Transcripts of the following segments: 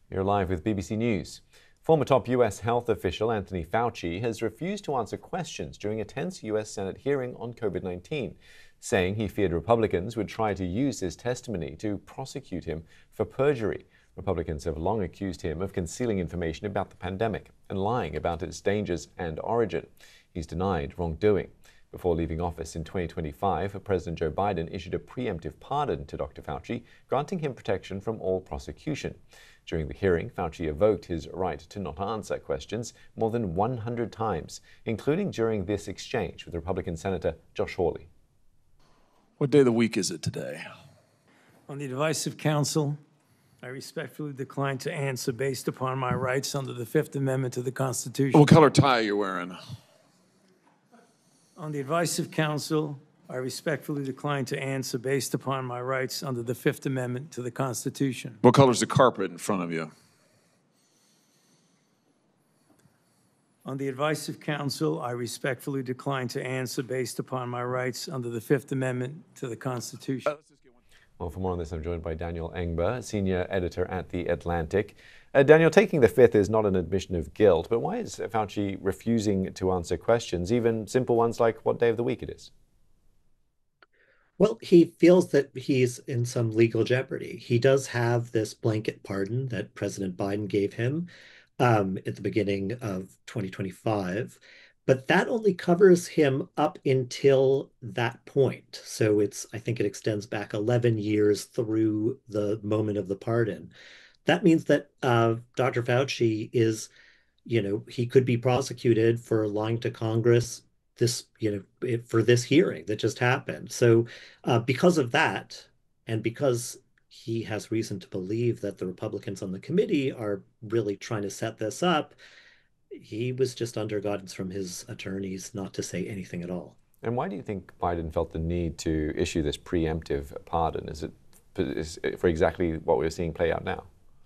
You're live with BBC News. Former top U.S. health official Anthony Fauci has refused to answer questions during a tense U.S. Senate hearing on COVID-19, saying he feared Republicans would try to use his testimony to prosecute him for perjury. Republicans have long accused him of concealing information about the pandemic and lying about its dangers and origin. He's denied wrongdoing. Before leaving office in 2025, President Joe Biden issued a preemptive pardon to Dr. Fauci, granting him protection from all prosecution. During the hearing, Fauci evoked his right to not answer questions more than 100 times, including during this exchange with Republican Senator Josh Hawley. What day of the week is it today? On the advice of counsel, I respectfully decline to answer based upon my rights under the Fifth Amendment to the Constitution. What color tie you're wearing? On the advice of counsel, I respectfully decline to answer based upon my rights under the Fifth Amendment to the Constitution. What color's the carpet in front of you? On the advice of counsel, I respectfully decline to answer based upon my rights under the Fifth Amendment to the Constitution. Well, for more on this, I'm joined by Daniel Engber, senior editor at The Atlantic. Daniel, taking the fifth is not an admission of guilt, but why is Fauci refusing to answer questions, even simple ones like what day of the week it is? Well, he feels that he's in some legal jeopardy. He does have this blanket pardon that President Biden gave him at the beginning of 2025, but that only covers him up until that point. So I think it extends back 11 years through the moment of the pardon. That means that Dr. Fauci is, he could be prosecuted for lying to Congress for this hearing that just happened. So because of that, and because he has reason to believe that the Republicans on the committee are really trying to set this up, he was just under guidance from his attorneys not to say anything at all. And why do you think Biden felt the need to issue this preemptive pardon? Is it for exactly what we're seeing play out now?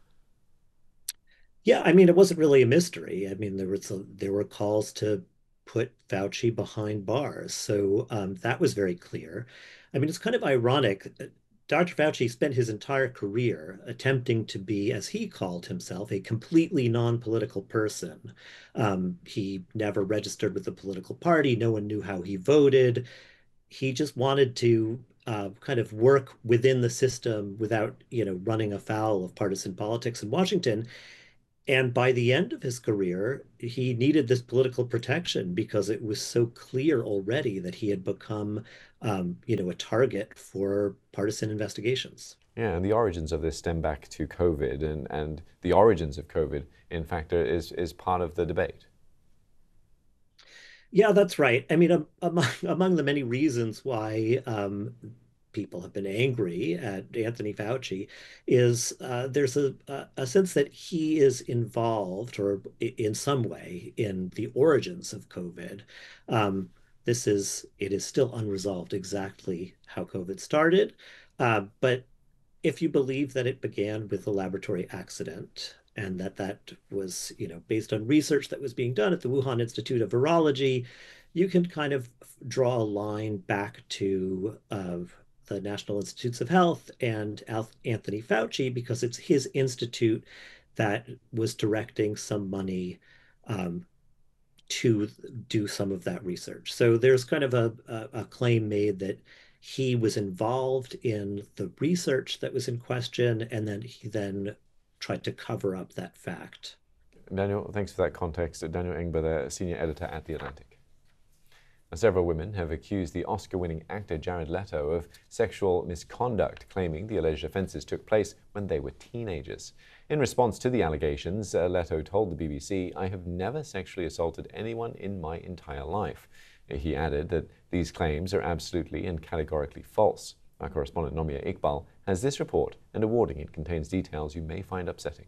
Yeah, I mean, it wasn't really a mystery. I mean, there were calls to put Fauci behind bars, so that was very clear. I mean, it's kind of ironic. Dr. Fauci spent his entire career attempting to be, as he called himself, a completely non-political person. He never registered with a political party. No one knew how he voted. He just wanted to kind of work within the system without, running afoul of partisan politics in Washington. And by the end of his career, he needed this political protection because it was so clear already that he had become, a target for partisan investigations. Yeah, and the origins of this stem back to COVID, and the origins of COVID, in fact, is part of the debate. Yeah, that's right. I mean, among the many reasons why people have been angry at Anthony Fauci is there's a sense that he is involved or in some way in the origins of COVID. It is still unresolved exactly how COVID started, but if you believe that it began with a laboratory accident and that was, based on research that was being done at the Wuhan Institute of Virology, you can kind of draw a line back to the National Institutes of Health and Anthony Fauci, because it's his institute that was directing some money to do some of that research. So there's kind of a claim made that he was involved in the research that was in question, and then he tried to cover up that fact. Daniel, thanks for that context. Daniel Engber, the senior editor at The Atlantic. Now, several women have accused the Oscar-winning actor Jared Leto of sexual misconduct, claiming the alleged offenses took place when they were teenagers. In response to the allegations, Leto told the BBC, "I have never sexually assaulted anyone in my entire life." He added that these claims are absolutely and categorically false. Our correspondent Nomia Iqbal has this report, and a warning it contains details you may find upsetting.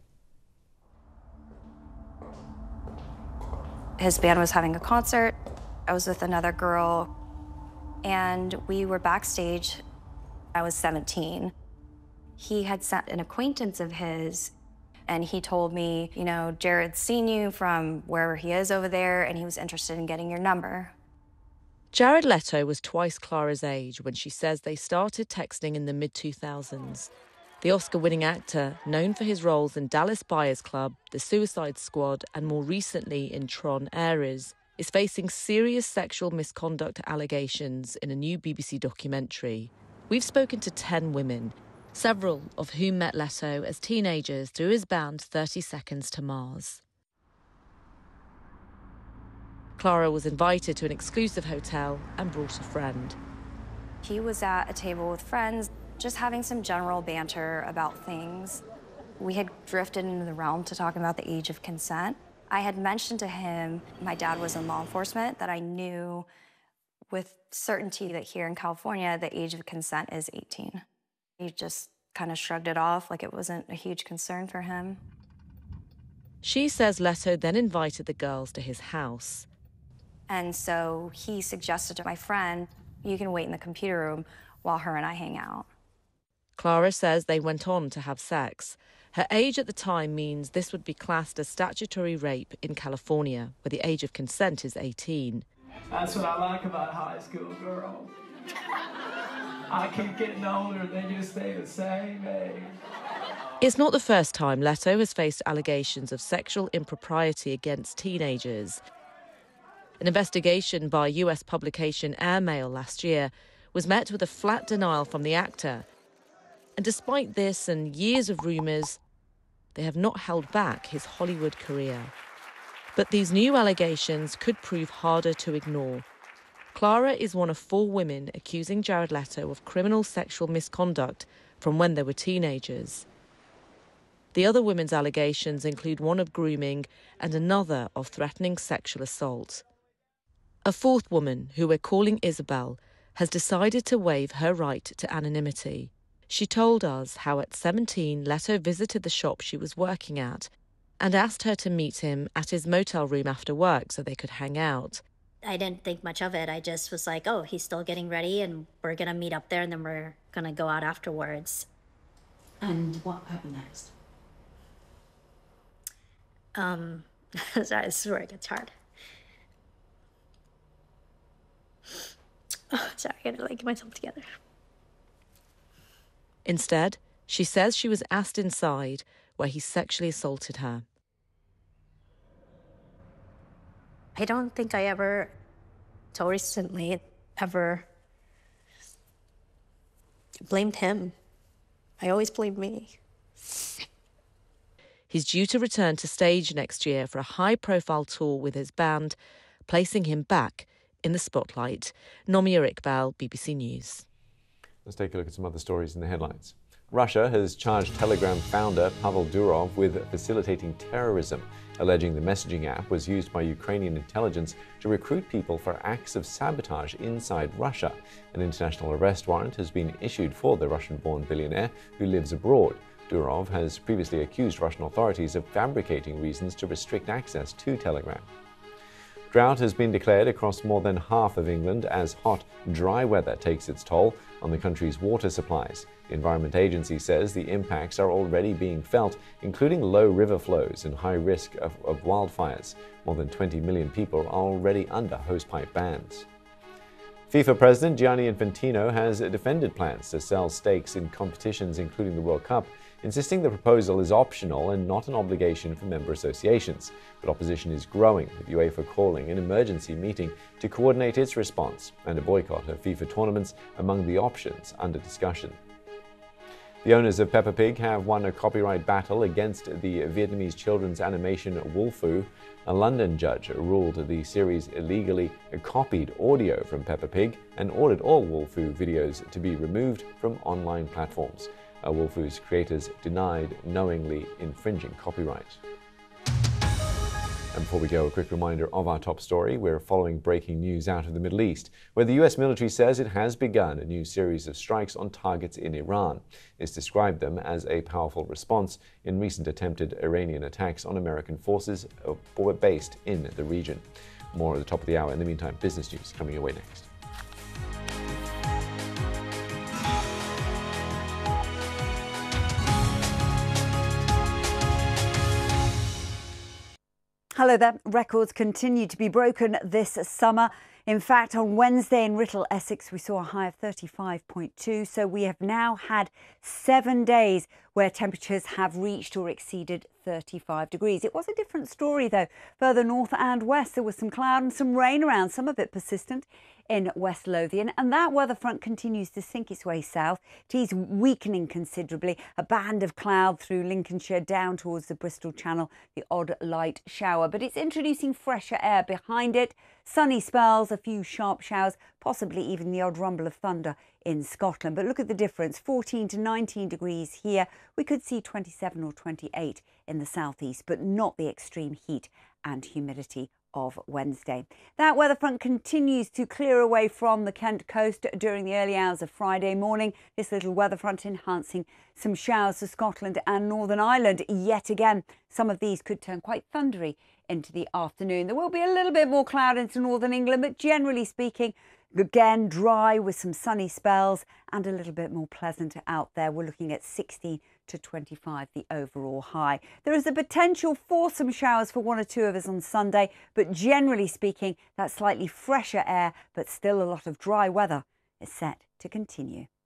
His band was having a concert. I was with another girl, and we were backstage. I was 17. He had sent an acquaintance of his, and he told me, Jared's seen you from wherever he is over there, and he was interested in getting your number. Jared Leto was twice Clara's age when she says they started texting in the mid-2000s. The Oscar-winning actor, known for his roles in Dallas Buyers Club, The Suicide Squad, and more recently in Tron Ares, is facing serious sexual misconduct allegations in a new BBC documentary. We've spoken to 10 women, several of whom met Leto as teenagers through his band 30 Seconds to Mars. Clara was invited to an exclusive hotel and brought a friend. He was at a table with friends, just having some general banter about things. We had drifted into the realm to talking about the age of consent. I had mentioned to him my dad was in law enforcement, that I knew with certainty that here in California, the age of consent is 18. He just kind of shrugged it off like it wasn't a huge concern for him. She says Leto then invited the girls to his house. And so he suggested to my friend, you can wait in the computer room while her and I hang out. Clara says they went on to have sex. Her age at the time means this would be classed as statutory rape in California, where the age of consent is 18. That's what I like about high school girls. I keep getting older, they just stay the same age. It's not the first time Leto has faced allegations of sexual impropriety against teenagers. An investigation by US publication Airmail last year was met with a flat denial from the actor. And despite this and years of rumours, they have not held back his Hollywood career. But these new allegations could prove harder to ignore. Clara is one of 4 women accusing Jared Leto of criminal sexual misconduct from when they were teenagers. The other women's allegations include one of grooming and another of threatening sexual assault. A 4th woman, who we're calling Isabel, has decided to waive her right to anonymity. She told us how at 17 Leto visited the shop she was working at and asked her to meet him at his motel room after work so they could hang out. I didn't think much of it. I just was like, oh, he's still getting ready and we're going to meet up there and then we're going to go out afterwards. And what happened next? Sorry, this is where it gets hard. Oh, sorry, I gotta get myself together. Instead, she says she was asked inside where he sexually assaulted her. I don't think I ever, till recently, ever blamed him. I always blamed me. He's due to return to stage next year for a high-profile tour with his band, placing him back in the spotlight. Nomia Iqbal, BBC News. Let's take a look at some other stories in the headlines. Russia has charged Telegram founder Pavel Durov with facilitating terrorism, alleging the messaging app was used by Ukrainian intelligence to recruit people for acts of sabotage inside Russia. An international arrest warrant has been issued for the Russian-born billionaire who lives abroad. Durov has previously accused Russian authorities of fabricating reasons to restrict access to Telegram. Drought has been declared across more than half of England as hot, dry weather takes its toll on the country's water supplies. The Environment Agency says the impacts are already being felt, including low river flows and high risk of wildfires. More than 20 million people are already under hosepipe bans. FIFA President Gianni Infantino has defended plans to sell stakes in competitions including the World Cup, insisting the proposal is optional and not an obligation for member associations. But opposition is growing, with UEFA calling an emergency meeting to coordinate its response and a boycott of FIFA tournaments among the options under discussion. The owners of Peppa Pig have won a copyright battle against the Vietnamese children's animation Wolfoo. A London judge ruled the series illegally copied audio from Peppa Pig and ordered all Wolfoo videos to be removed from online platforms. Wolfoo's creators denied knowingly infringing copyright. And before we go, a quick reminder of our top story. We're following breaking news out of the Middle East, where the US military says it has begun a new series of strikes on targets in Iran. It's described them as a powerful response in recent attempted Iranian attacks on American forces based in the region. More at the top of the hour. In the meantime, business news coming your way next. Hello there. Records continue to be broken this summer In fact, on Wednesday in Writtle, Essex, we saw a high of 35.2. So we have now had 7 days where temperatures have reached or exceeded 35 degrees. It was a different story, though. Further north and west, there was some cloud and some rain around, some of it persistent in West Lothian, and that weather front continues to sink its way south. It is weakening considerably. A band of cloud through Lincolnshire down towards the Bristol Channel, the odd light shower, but it's introducing fresher air behind it. Sunny spells, a few sharp showers, possibly even the odd rumble of thunder in Scotland. But look at the difference, 14 to 19 degrees here. We could see 27 or 28 in the southeast, but not the extreme heat and humidity of Wednesday. That weather front continues to clear away from the Kent coast during the early hours of Friday morning. This little weather front enhancing some showers for Scotland and Northern Ireland. Yet again, some of these could turn quite thundery into the afternoon. There will be a little bit more cloud into northern England, but generally speaking, again, dry with some sunny spells and a little bit more pleasant out there. We're looking at 16 to 25, the overall high. There is a potential for some showers for one or two of us on Sunday, but generally speaking, that slightly fresher air, but still a lot of dry weather is set to continue.